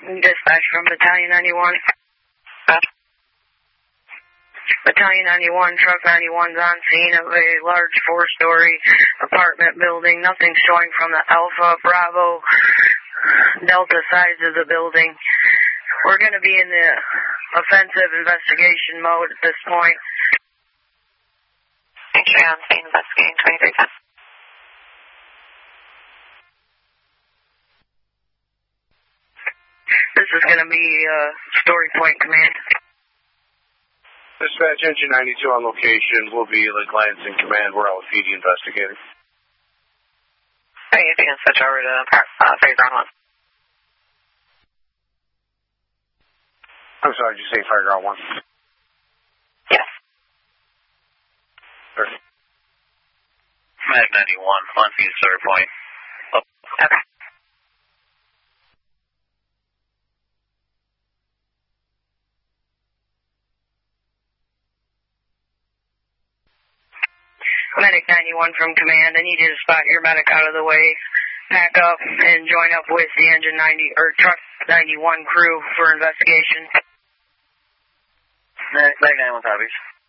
Dispatch from Battalion 91. Battalion 91, Truck 91's on scene of a large 4-story apartment building. Nothing showing from the Alpha, Bravo, Delta sides of the building. We're going to be in the offensive investigation mode at this point. Entry on scene, investigating 2310. This is going to be Story Point Command. Dispatch Engine 92 on location. We'll be like Lansing Command. We're out with PD investigating. Hey, if you can switch over to Phase Ground 1. I'm sorry, did you say Fire Ground 1? Yes. Sure. Mag 91, on scene, Story Point. Oh. Okay. Medic 91 from Command. I need you to spot your medic out of the way. Pack up and join up with the Engine 90 or Truck 91 crew for investigation. Medic 91 copies.